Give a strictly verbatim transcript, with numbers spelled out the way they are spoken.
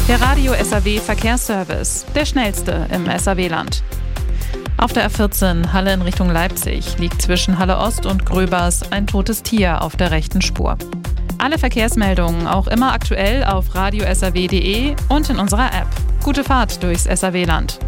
Der Radio S A W Verkehrsservice, der schnellste im S A W-Land. Auf der A vierzehn Halle in Richtung Leipzig liegt zwischen Halle Ost und Gröbers ein totes Tier auf der rechten Spur. Alle Verkehrsmeldungen auch immer aktuell auf radio s a w punkt d e und in unserer App. Gute Fahrt durchs S A W-Land.